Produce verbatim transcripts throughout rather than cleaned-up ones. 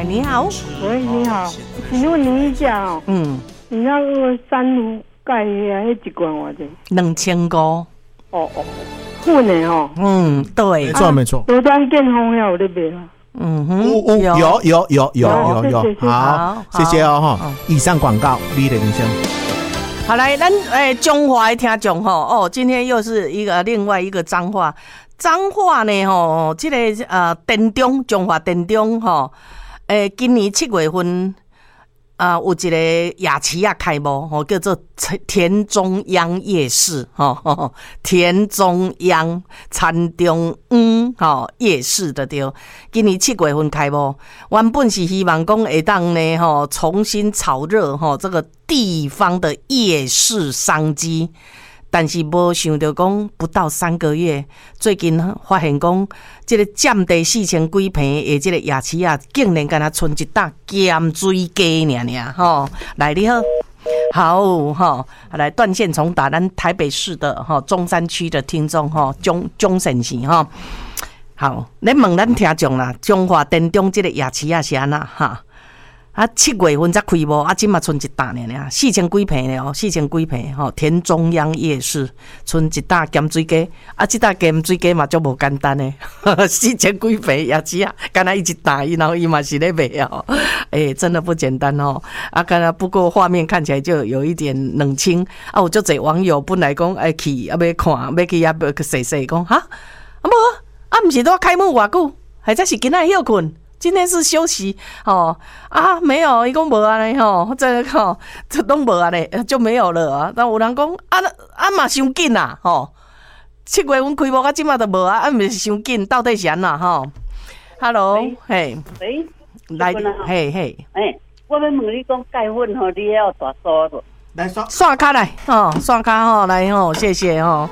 来，你好。 喂，你好，请问你一下哦，嗯，你那个三炉盖那一罐多少钱？ 两千五。哦哦，混的哦。 嗯，对， 没错没错。 罗丹电风要有在卖吗？ 嗯哼， 有有有有有有有，好，谢谢哦哈。以上广告，你的铃声。 好来，咱诶中华的听众吼哦，今天又是一个另外一个彰化，彰化呢吼，这个呃电中中华电中吼，诶今年七月份啊、呃、有一个夜市啊开幕吼，叫做田中央夜市吼，田中央田中央吼夜市的对，今年七月份开幕，原本是希望讲会当呢吼重新炒热吼这个地方的夜市商机。但是无想到讲不到三个月，最近发现讲，这个占地四千几平的这个夜市啊，竟然敢若剩一搭咸水鸡尔尔吼。来，你好，好吼，来断线重打咱台北市的吼中山区的听众吼，钟钟神是吼。好，你问咱听众啦，中华电中这个夜市啊是安那哈？啊，七月份才开幕，啊，今嘛剩一搭呢呢，四千几平了哦，四千几平吼，田中央夜市剩一搭咸水鸡，啊，这搭咸水鸡嘛就无简单呢，四千几平也只啊，干那一直打，然后伊嘛是咧卖哦，哎，真的不简单哦，啊，干那不过画面看起来就有一点冷清啊，有足侪网友本来讲爱去啊要看，要去啊要去洗洗讲哈，啊无啊，毋是都开幕偌久，还在是今仔休困。今天是休息哦啊，没有，伊讲无安尼吼，这吼这拢无安尼就没有了啊。但有人讲啊啊嘛伤紧啊吼，七月份开幕啊，即马都无啊，啊毋是伤紧，到底是安那吼 ？Hello， 嘿， 喂， 来，嘿嘿， 哎，我要问你讲钙粉吼，你要大刷不？ 来刷刷卡来哦，刷卡吼来吼，谢谢吼。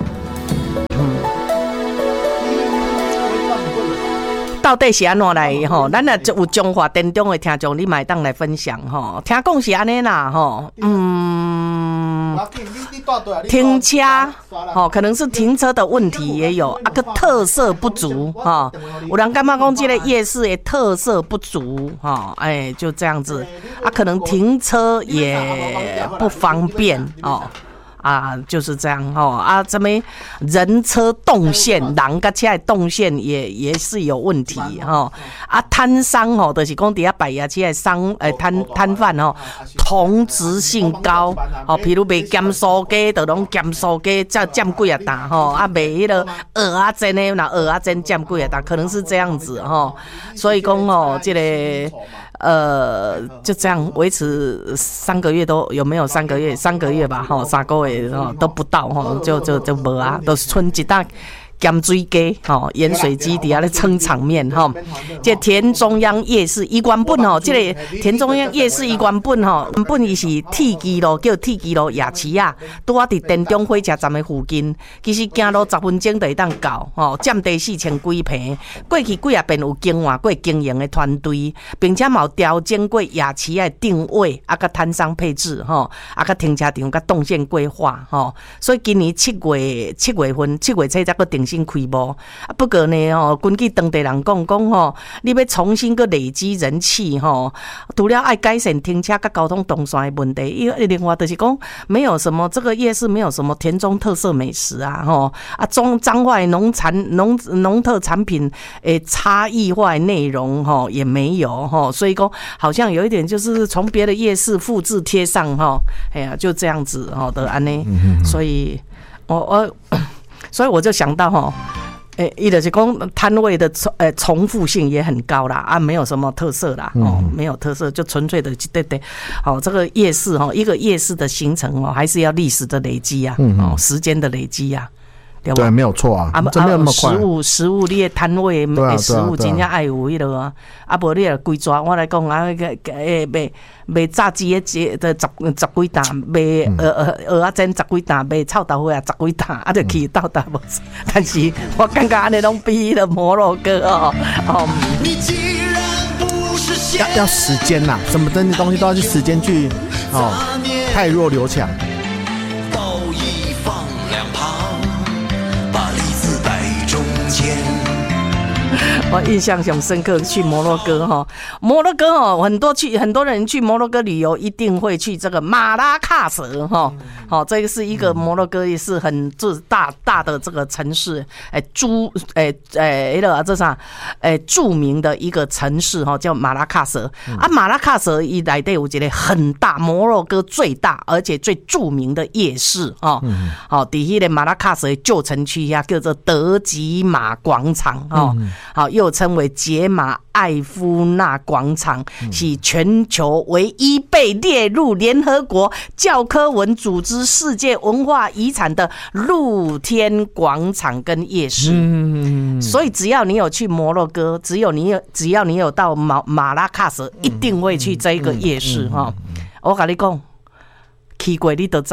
到底是安怎来吼？咱也有中华电中的听众，你嘛当来分享吼。听讲是安尼啦吼，嗯，停车吼，可能是停车的问题也有啊，个特色不足哈。有人感觉讲这个夜市的特色不足哈，哎，就这样子啊，可能停车也不方便哦。啊，就是这样吼啊，这边人车动线，人甲车的动线也也是有问题吼啊，摊商吼，就是讲底下摆夜市的商诶摊摊贩吼，同质性高吼，譬如卖咸酥鸡，就拢咸酥鸡才占几啊担吼，啊卖迄个蚵仔煎的，那蚵仔煎占几啊担，可能是这样子吼，所以讲吼，这个。呃，就这样维持三个月都有没有三个月？三个月吧，哈，三个月哈都不到哈，就就就无啊，都是剩一搭咸水鸡，吼，盐水鸡底下咧撑场面吼。这田中央夜市伊原本吼，这个田中央夜市伊原本吼，原本伊是铁基路叫铁基路夜市啊，拄啊伫田中火车站的附近，其实行路十分钟就会当到吼，占地四千几平。过去几啊遍有经换过经营的团队，并且嘛有调整过夜市的定位，啊，甲摊商配置吼，啊，甲停车场甲动线规划吼。所以今年七月七月份七月初才个定。新开幕啊，不过呢，吼，根据当地人讲讲吼，你要重新个累积人气吼，除了爱改善停车甲交通动线的问题，因为另外就是讲没有什么这个夜市没有什么田中特色美食啊，吼啊中彰化农产农农特产品诶差异化的内容吼也没有吼，所以讲好像有一点就是从别的夜市复制贴上吼，哎呀就这样子吼的安尼，所以我我。所以我就想到哈，诶，伊就是讲摊位的重诶重复性也很高啦，啊，没有什么特色啦，哦，没有特色，就纯粹的对对，哦，这个夜市哈，一个夜市的形成哦，还是要历史的累积啊，哦，时间的累积啊。对, 对， 没有错啊，啊真没有那么快。 食物，食物，你的摊位的食物真正爱有迄落啊，啊，无你也规抓。我来讲啊，诶，卖卖炸鸡的的十十几担，卖呃呃蚵仔煎十几担，卖臭豆腐啊十几担，啊，就去到达无。但是我感觉安尼拢比迄个摩洛哥哦，哦。 要要时间呐、啊，什么东西都要去时间去哦，太弱留强。 我印象很深刻，去摩洛哥哈，摩洛哥哦，很多去很多人去摩洛哥旅游，一定会去这个马拉喀什哈。好，这个是一个摩洛哥也是很大大的这个城市，哎，著哎哎那个这啥哎著名的一个城市哈，叫马拉喀什啊。马拉喀什一来对，我觉得很大，摩洛哥最大而且最著名的夜市哈。好，底下的马拉喀什旧城区呀，叫做德吉马广场哈。好。又称为杰马艾夫纳广场，是全球唯一被列入联合国教科文组织世界文化遗产的露天广场跟夜市。嗯，所以只要你有去摩洛哥，只有你有只要你有到马马拉喀什，一定会去这个夜市哈。我跟你讲，去过你就知。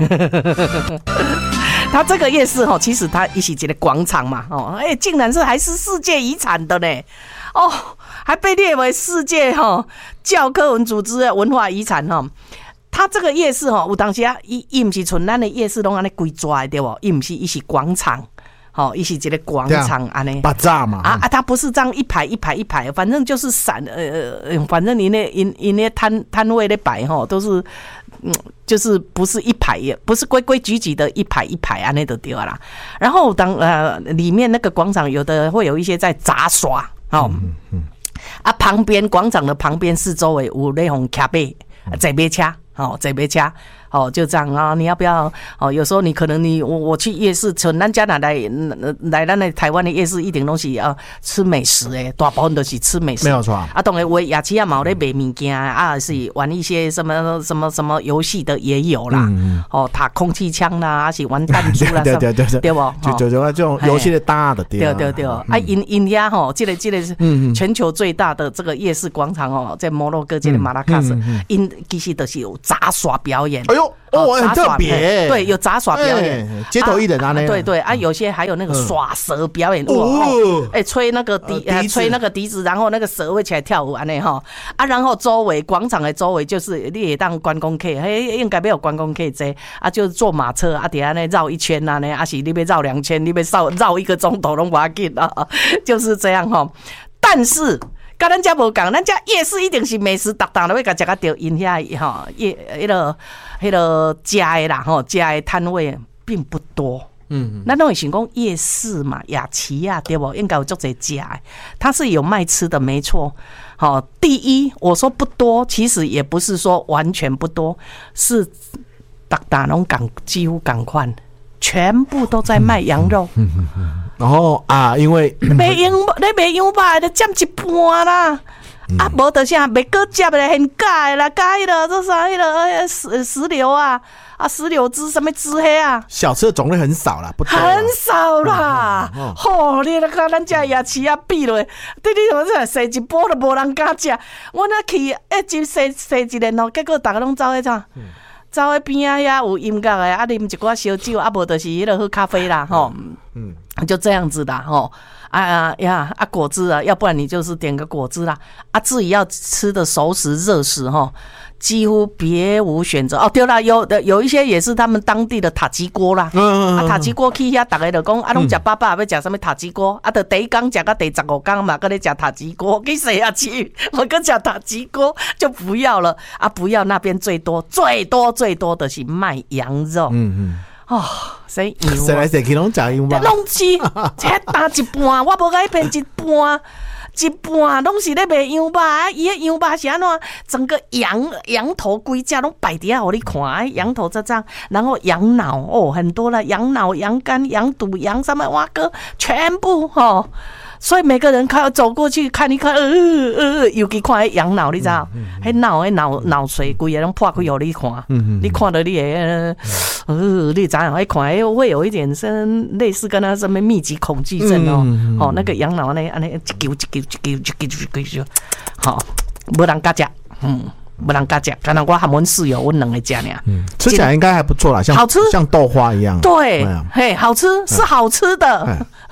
它这个夜市哈，其实它一起一个广场嘛，哦，哎，竟然是还是世界遗产的呢，哦，还被列为世界哈教科文组织的文化遗产哈。它这个夜市哈，有当时啊，伊伊唔是像咱的夜市拢安尼规抓的对不？伊唔是，伊是广场。好，一起一个广场安尼， 巴扎嘛啊啊，它不是这样一排一排一排，反正就是散呃，反正你那因因那摊摊位的摆哈，都是嗯，就是不是一排，不是规规矩矩的一排一排安尼就对啦。然后当呃里面那个广场有的会有一些在杂耍哦，嗯嗯、啊旁边广场的旁边四周围有那种卡贝坐马车，哦坐马车。哦，就这样啊！你要不要？哦，有时候你可能你我我去夜市，从咱家哪来来咱那台湾的夜市，一点东西啊，吃美食诶，大部分都是吃美食， 没有错啊。当然，我夜市啊，嘛有咧卖物件啊，是玩一些什么什么什么游戏的也有啦。嗯、哦，打空气枪啦，还是玩弹珠啦， 对对对对， 对不？ 就就就这种游戏的大的对。 对对对，啊，因因遐吼，这个这个是全球最大的这个夜市广场哦，在摩洛哥这个马拉喀什，因其实都是有杂耍表演。 哎呦！哦，很特别， 对，有杂耍表演， 欸、街头艺人啊，那、 啊、对对啊，有些还有那个耍蛇表演，哦，哎、欸，吹那个笛，呃、吹那个笛子，然后那个蛇会起来跳舞安尼哈啊，然后周围广场的周围就是你也当观光客，嘿，应该没有观光客这啊，就是坐马车啊，底下呢绕一圈啊，呢，啊是你要绕两圈，你要绕绕一个钟头拢不要紧啊，就是这样哈，但是。跟咱家无讲，咱家夜市一定是美食，达达都会甲食个到因遐吼，夜迄个迄个食的啦吼，食的摊位并不多。嗯，咱都会想讲夜市嘛，雅琪啊，对不？应该有足侪食的，它是有卖吃的，没错。好，第一我说不多，其实也不是说完全不多，是达达拢赶几乎赶快，全部都在卖羊肉。嗯嗯嗯然后啊，因为卖羊，你卖羊排就占一半啦，嗯、啊，无就啥卖个接的很假啦，假的这啥迄个石石榴啊，啊石榴汁什么汁黑啊， 小吃的种类很少啦，不多很少啦。哦，哦你那个咱家夜市啊比落，对你怎么这洗一波都无人敢食，我那去一集洗洗一年哦，结果大家拢走去啥？嗯走喺边啊呀，有音乐的啊，啉一寡烧酒啊，无就是迄个喝咖啡啦，吼，嗯，就这样子的吼，啊呀啊果汁啊，要不然你就是点个果汁啦，啊，自己要吃的熟食热食吼，几乎别无选择哦。对啦，有的有一些也是他们当地的塔吉锅啦，嗯啊塔吉锅去遐，大家就讲啊，拢食饱饱，要食什么塔吉锅，啊，就第一天食到第十五天嘛，搁咧食塔吉锅，去谁啊去？我搁食塔吉锅就不要了啊，不要那边最多最多最多的是卖羊肉，嗯嗯。哦，所以谁来谁去拢食羊吧？ 拢是，切打一半，我无甲伊变一半。一半拢是咧卖羊肉啊！伊个羊肉是安怎？整个羊羊头规只拢摆伫遐，互你看。羊头这张，然后羊脑哦，很多了，羊脑、羊肝、羊肚、羊什么哇哥，全部哦。所以每个人看走过去看一看，呃呃，尤其看迄羊脑，你知道？迄脑迄脑脑髓规个拢破开互你看，你看到你诶，呃，你知影？迄看迄会有一点生类似跟他什么密集恐惧症哦，哦，那个羊脑呢，安尼一揪一揪一揪一揪一揪，好，无人敢食，嗯。不能敢吃，可能我和我室友我两个吃呢。嗯， 吃起来应该还不错啦，像好吃， 像豆花一样。 对，嘿，好吃是好吃的。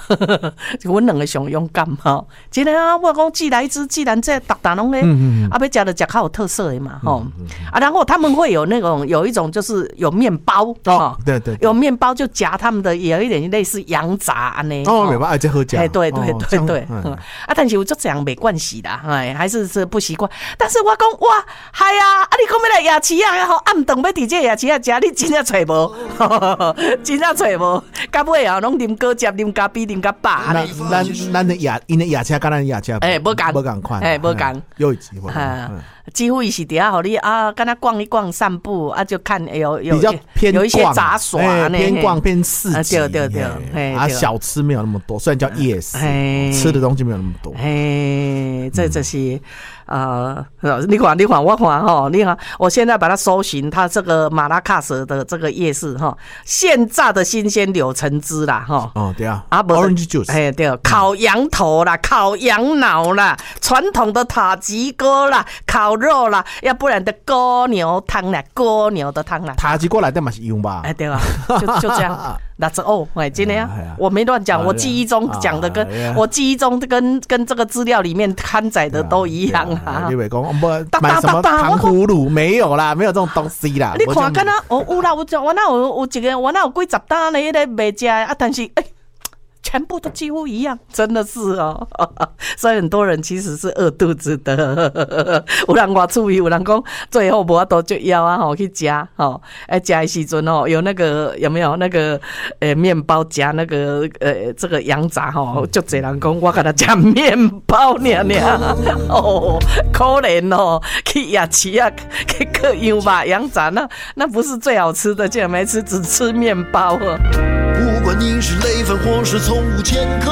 阮两个上勇敢吼。真的啊，我讲既来之，既然这逐单拢咧，啊，要食就食较有特色的嘛，吼、嗯嗯、啊，然后他们会有那种有一种就是有面包哦， 对 对, 对， 有面包就夹他们的，也有一点类似羊杂安尼。 哦，没办法，这好食。 哎，对对对对，嗯、啊，但是我就这样没关系啦，哎，还是是不习惯。但是我讲哇，嗨呀，啊，你讲要来夜市啊，吼，暗顿要伫这夜市啊食，你真正找无，真正找无，到尾啊，拢啉果汁、啉咖啡、啉咖饱。 咱咱咱的夜，因的夜车跟咱夜车， 哎，无共， 无共款， 哎，无共， 有一机会。 几乎伊是底下互你啊，跟他逛一逛、散步啊，就看有有比较偏有一些杂耍呢， 偏逛偏市集， 对对对， 啊，小吃没有那么多，虽然叫夜市，吃的东西没有那么多。 哎，这这是呃，你看你看我看哈，你看我现在把它搜寻，它这个马拉喀什的这个夜市哈，现榨的新鲜柳橙汁啦哈， 哦对啊， 啊 ，orange juice， 哎对，烤羊头啦，烤羊脑啦，传统的塔吉锅啦，烤肉啦，要不然的锅牛汤啦，锅牛的汤啦， 塔吉锅来的嘛是用吧？ 哎，对吧？就就这样，那是哦，哎，真的呀，我没乱讲，我记忆中讲的跟我记忆中跟跟这个资料里面刊载的都一样啊。 你伟公不买什么糖葫芦？没有啦，没有这种东西啦。 你看，敢若哦有啦，有我那有有一个，我那有几十单的迄个卖食啊，但是哎。全部都几乎一样，真的是哦，所以很多人其实是饿肚子的。有人我注意，有人讲最后无多就要啊，吼去加吼，哎加的时阵哦，有那个有没有那个呃面包加那个呃这个羊杂吼，就这人讲我给他加面包娘娘哦，可怜哦，去夜市啊去嗑羊吧羊杂那那不是最好吃的，竟然没吃，只吃面包啊。 不管你是累犯或是从无前科，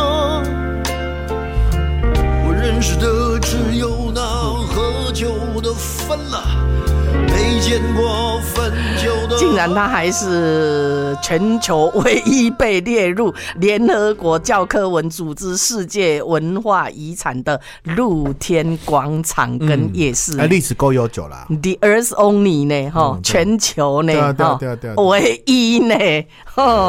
我认识的只有那喝酒的分了，没见过分酒的。 竟然他还是全球唯一被列入联合国教科文组织世界文化遗产的露天广场跟夜市， 哎、嗯，历史够悠久了。 The Earth Only 呢，哈、嗯，全球呢， 对啊对啊对啊对啊， 唯一呢，哈。